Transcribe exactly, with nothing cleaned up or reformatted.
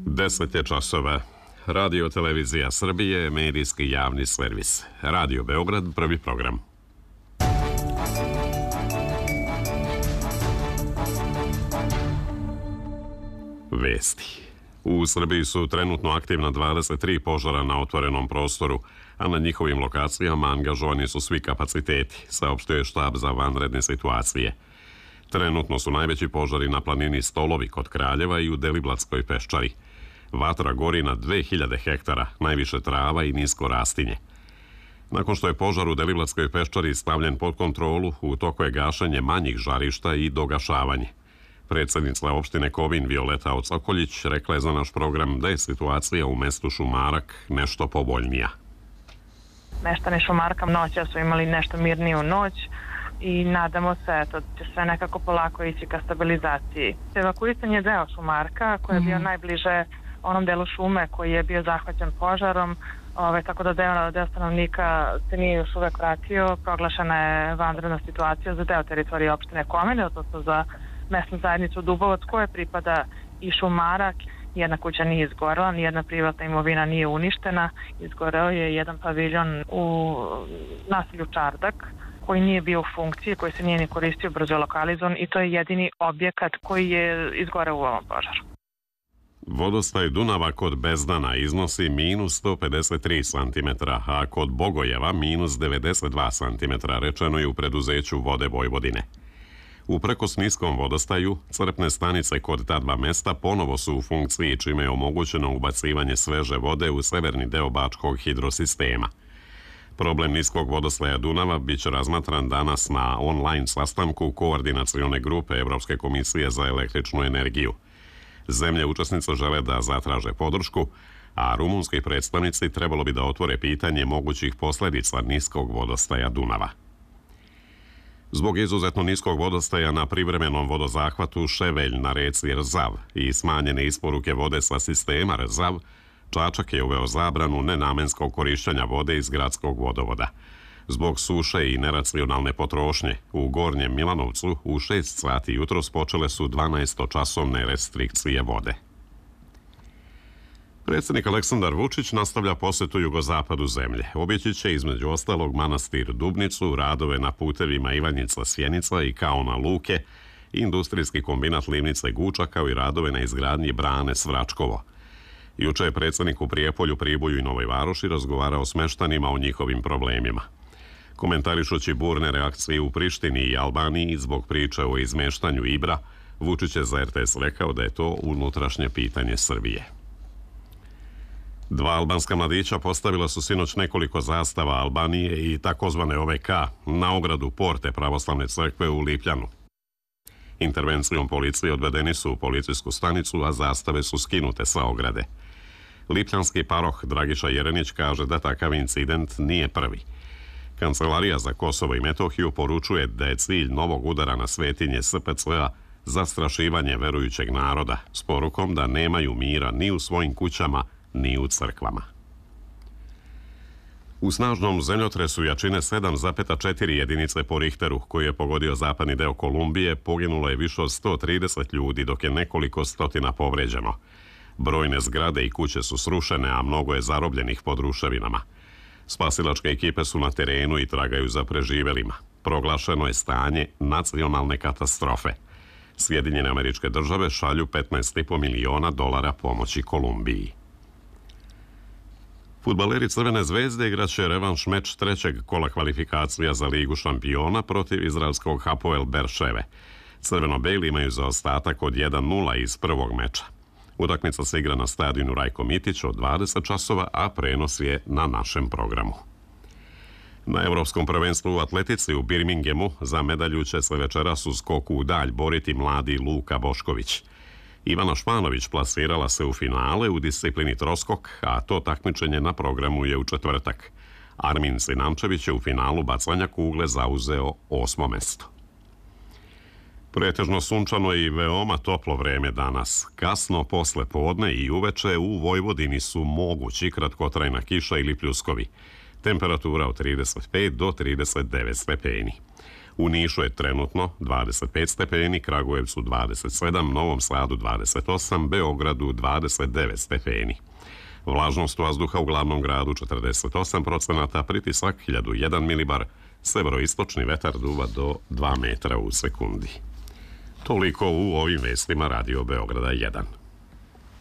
Deset je časova. Radio Televizija Srbije, medijski javni servis. Radio Beograd, prvi program. Vesti. U Srbiji su trenutno aktivna dvadeset tri požara na otvorenom prostoru, a na njihovim lokacijama angažovani su svi kapaciteti, saopštuje štab za vanredne situacije. Trenutno su najveći požari na planini Stolovi kod Kraljeva i u Deliblatskoj peščari. Vatra gori na dve hiljade hektara, najviše trava i nisko rastinje. Nakon što je požar u Deliblatskoj peščari stavljen pod kontrolu, u toku je gašenje manjih žarišta i dogašavanje. Predsjednica opštine Kovin Violeta Ocokoljić rekla je za naš program da je situacija u mestu Šumarak nešto povoljnija. Meštani Šumarka noća su imali nešto mirniju noć i nadamo se eto, da će sve nekako polako ići ka stabilizaciji. Evakuisan je deo Šumarka koji je bio mm-hmm. najbliže onom delu šume koji je bio zahvaćen požarom, ove, tako da deo, deo stanovnika se nije još uvek vratio. Proglašena je vanredna situacija za deo teritorije opštine Kovin, odnosno za mesnu zajednicu Dubovac koje pripada i Šumarak. Jedna kuća nije izgorela, nijedna privatna imovina nije uništena. Izgoreo je jedan paviljon u naselju Čardak koji nije bio u funkciji, koji se nije ni koristio, brzo lokalizovan i to je jedini objekat koji je izgoreo u ovom požaru. Vodostaj Dunava kod Bezdana iznosi minus sto pedeset tri centimetra, a kod Bogojeva minus devedeset dva centimetra, rečeno je u preduzeću Vode Vojvodine. Uprkos niskom vodostaju, crpne stanice kod ta dva mesta ponovo su u funkciji, čime je omogućeno ubacivanje sveže vode u severni deo Bačkog hidrosistema. Problem niskog vodostaja Dunava biće razmatran danas na online sastanku Koordinacione grupe Evropske komisije za električnu energiju. Zemlje učesnice žele da zatraže podršku, a rumunski predstavnici trebalo bi da otvore pitanje mogućih posljedica niskog vodostaja Dunava. Zbog izuzetno niskog vodostaja na privremenom vodozahvatu Ševelj na reci Rzav i smanjene isporuke vode sa sistema Rzav, Čačak je uveo zabranu nenamenskog korišćenja vode iz gradskog vodovoda. Zbog suše i neracionalne potrošnje, u Gornjem Milanovcu u šest sati jutros počele su dvanaestočasovne restrikcije vode. Predsjednik Aleksandar Vučić nastavlja posjetu jugozapadu zemlje. Obići će između ostalog manastir Dubnicu, radove na putevima Ivanjica-Sjenica i Kaona Luke, industrijski kombinat Livnice Guča kao i radove na izgradnji brane Svračkovo. Juče je predsjednik u Prijepolju, Priboju i Novoj Varoši razgovarao s meštanima o njihovim problemima. Komentarišući burne reakcije u Prištini i Albaniji zbog priče o izmeštanju Ibra, Vučić je za er te es rekao da je to unutrašnje pitanje Srbije. Dva albanska mladića postavila su sinoć nekoliko zastava Albanije i takozvane o ve ka na ogradu porte pravoslavne crkve u Lipljanu. Intervencijom policije odvedeni su u policijsku stanicu, a zastave su skinute sa ograde. Lipljanski paroh Dragiša Jerenić kaže da takav incident nije prvi. Kancelarija za Kosovo i Metohiju poručuje da je cilj novog udara na svetinje es pe ce a zastrašivanje verujućeg naroda s porukom da nemaju mira ni u svojim kućama, ni u crkvama. U snažnom zemljotresu jačine sedam zarez četiri jedinice po Richteru, koji je pogodio zapadni deo Kolumbije, poginulo je više od sto trideset ljudi, dok je nekoliko stotina povređeno. Brojne zgrade i kuće su srušene, a mnogo je zarobljenih pod ruševinama. Spasilačke ekipe su na terenu i tragaju za preživelima. Proglašeno je stanje nacionalne katastrofe. Sjedinjene Američke Države šalju petnaest i po miliona dolara pomoći Kolumbiji. Fudbaleri Crvene zvezde igraće revanš meč trećeg kola kvalifikacija za Ligu šampiona protiv izraelskog Hapoel Berševe. Crveno-beli imaju zaostatak od jedan nula iz prvog meča. Utakmica se igra na stadionu Rajko Mitić od dvadeset časova, a prenos je na našem programu. Na Evropskom prvenstvu u atletici u Birminghamu za medalju će se večeras u skoku u dalj boriti mladi Luka Bošković. Ivana Španović plasirala se u finale u disciplini troskok, a to takmičenje na programu je u četvrtak. Armin Sinančević je u finalu bacanja kugle zauzeo osmo mesto. Pretežno sunčano i veoma toplo vreme danas. Kasno posle podne i uveče u Vojvodini su mogući kratkotrajna kiša ili pljuskovi. Temperatura od trideset pet do trideset devet stepeni. U Nišu je trenutno dvadeset pet stepeni, Kragujevcu dvadeset sedam, Novom Sadu dvadeset osam, Beogradu dvadeset devet stepeni. Vlažnost vazduha u glavnom gradu četrdeset osam procenata, pritisak hiljadu jedan milibar, severoistočni vetar duva do dva metra u sekundi. Toliko u ovim vestima Radio Beograda jedan.